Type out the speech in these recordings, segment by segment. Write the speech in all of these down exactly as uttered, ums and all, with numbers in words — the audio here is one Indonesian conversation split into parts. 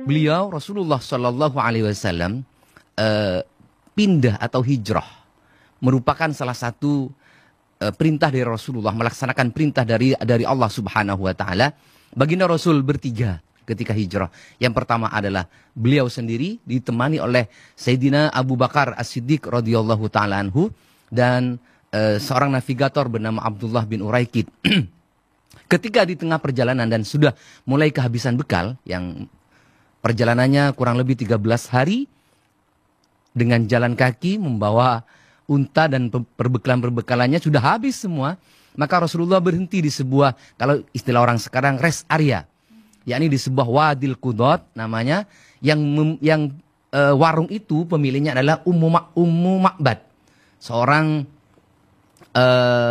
beliau Rasulullah Shallallahu Alaihi Wasallam uh, pindah atau hijrah merupakan salah satu uh, perintah dari Rasulullah, melaksanakan perintah dari dari Allah Subhanahu Wa Taala. Baginda Rasul bertiga ketika hijrah. Yang pertama adalah beliau sendiri ditemani oleh Sayyidina Abu Bakar As-Siddiq radhiyallahu taala anhu dan uh, seorang navigator bernama Abdullah bin Uraikid. Ketika di tengah perjalanan dan sudah mulai kehabisan bekal, yang perjalanannya kurang lebih tiga belas hari dengan jalan kaki membawa unta dan perbekalan-perbekalannya sudah habis semua, maka Rasulullah berhenti di sebuah, kalau istilah orang sekarang, rest area, yakni di sebuah Wadil Qudot namanya, yang yang e, warung itu pemiliknya adalah Ummu Ma, Ummu Ma'bad, seorang e,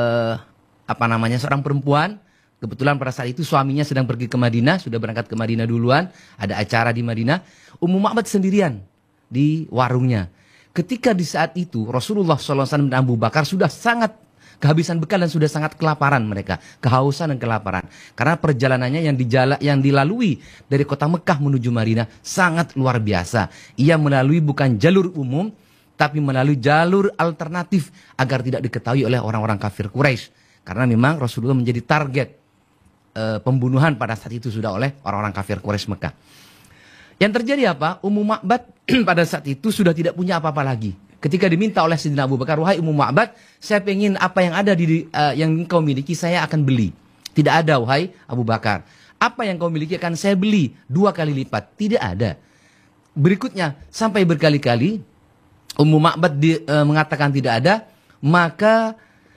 apa namanya seorang perempuan. Kebetulan pada saat itu suaminya sedang pergi ke Madinah, sudah berangkat ke Madinah duluan, ada acara di Madinah. Ummu Ma'bad sendirian di warungnya. Ketika di saat itu Rasulullah shallallahu alaihi wasallam dan Abu Bakar sudah sangat kehabisan bekal dan sudah sangat kelaparan mereka, kehausan dan kelaparan. Karena perjalanannya yang dijala, yang dilalui dari kota Mekah menuju Madinah sangat luar biasa. Ia melalui bukan jalur umum, tapi melalui jalur alternatif agar tidak diketahui oleh orang-orang kafir Quraisy. Karena memang Rasulullah menjadi target pembunuhan pada saat itu sudah oleh orang-orang kafir Quraisy Mekah. Yang terjadi apa? Ummu Ma'bad pada saat itu sudah tidak punya apa-apa lagi. Ketika diminta oleh Sayyidina Abu Bakar, wahai Ummu Ma'bad, saya pengen apa yang ada di uh, yang engkau miliki, saya akan beli. Tidak ada, wahai Abu Bakar. Apa yang kau miliki akan saya beli dua kali lipat. Tidak ada. Berikutnya sampai berkali-kali Ummu Ma'bad di, uh, mengatakan tidak ada, maka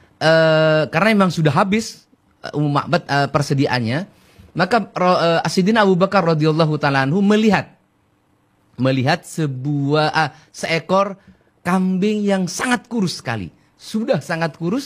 uh, karena memang sudah habis Ummu Ma'bad uh, persediaannya, maka uh, Sayyidina Abu Bakar radhiyallahu taala anhu melihat melihat sebuah uh, seekor kambing yang sangat kurus sekali, sudah sangat kurus.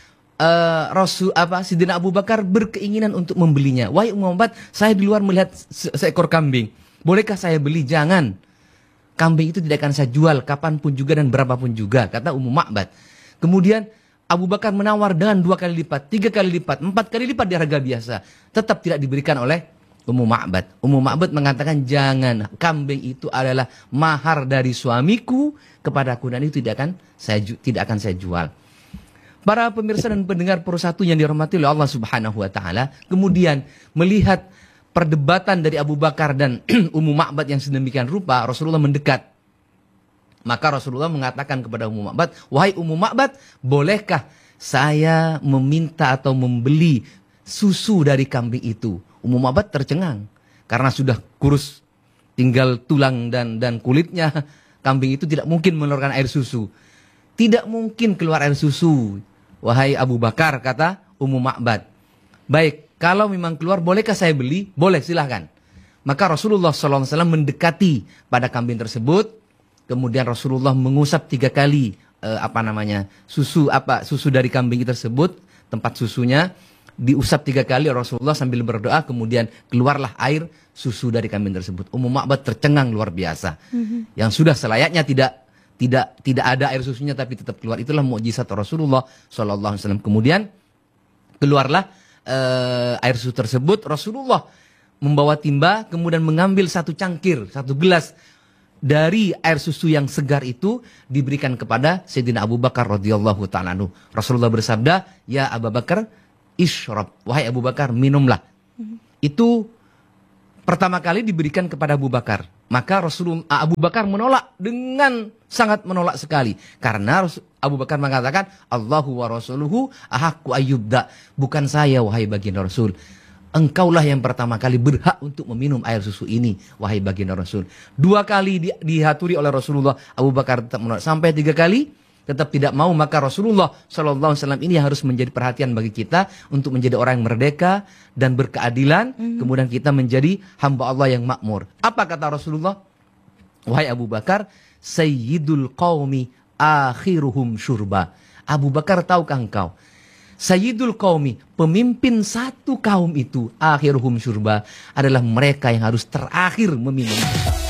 Uh, Rasul apa Sayyidina Abu Bakar berkeinginan untuk membelinya. Wahai Ummu Ma'bad, saya di luar melihat se seekor kambing, bolehkah saya beli? Jangan, kambing itu tidak akan saya jual kapanpun juga dan berapapun juga, kata Ummu Ma'bad. Kemudian Abu Bakar menawar dengan dua kali lipat, tiga kali lipat, empat kali lipat di harga biasa. Tetap tidak diberikan oleh Ummu Ma'bad. Ummu Ma'bad mengatakan jangan, kambing itu adalah mahar dari suamiku kepadaku dan itu tidak akan saya tidak akan saya jual. Para pemirsa dan pendengar Pro satu yang dirahmati oleh Allah Subhanahu Wa Taala, kemudian melihat perdebatan dari Abu Bakar dan Ummu Ma'bad yang sedemikian rupa, Rasulullah mendekat. Maka Rasulullah mengatakan kepada Ummu Ma'bad, wahai Ummu Ma'bad, bolehkah saya meminta atau membeli susu dari kambing itu? Ummu Ma'bad tercengang karena sudah kurus, tinggal tulang dan dan kulitnya. Kambing itu tidak mungkin mengeluarkan air susu. Tidak mungkin keluar air susu, wahai Abu Bakar, kata Ummu Ma'bad. Baik, kalau memang keluar, bolehkah saya beli? Boleh, silahkan. Maka Rasulullah shallallahu alaihi wasallam mendekati pada kambing tersebut. Kemudian Rasulullah mengusap tiga kali eh, apa namanya susu apa susu dari kambing tersebut, tempat susunya diusap tiga kali Rasulullah sambil berdoa, kemudian keluarlah air susu dari kambing tersebut. Ummu Ma'bad tercengang luar biasa, mm-hmm. yang sudah selayaknya tidak tidak tidak ada air susunya tapi tetap keluar. Itulah mukjizat Rasulullah Shallallahu Alaihi Wasallam. Kemudian keluarlah eh, air susu tersebut. Rasulullah membawa timba, kemudian mengambil satu cangkir, satu gelas dari air susu yang segar itu diberikan kepada Sayyidina Abu Bakar radhiyallahu taala anhu. Rasulullah bersabda, "Ya Abu Bakar, ishrab." Wahai Abu Bakar, minumlah. Hmm. Itu pertama kali diberikan kepada Abu Bakar. Maka Rasulullah Abu Bakar menolak dengan sangat menolak sekali. Karena Abu Bakar mengatakan, "Allahu wa rasuluhu ahaqqu ayyubda." Bukan saya, wahai baginda Rasul. Engkaulah yang pertama kali berhak untuk meminum air susu ini, wahai baginda Rasul. Dua kali di, dihaturi oleh Rasulullah, Abu Bakar tetap menolak. Sampai tiga kali tetap tidak mau. Maka Rasulullah Shallallahu Alaihi Wasallam ini harus menjadi perhatian bagi kita untuk menjadi orang yang merdeka dan berkeadilan. Mm. Kemudian kita menjadi hamba Allah yang makmur. Apa kata Rasulullah? Wahai Abu Bakar, Sayyidul Qawmi akhiruhum syurba. Abu Bakar, tahukah engkau? Sayyidul Qaumi, pemimpin satu kaum itu, akhiruhum syurba, adalah mereka yang harus terakhir meminum.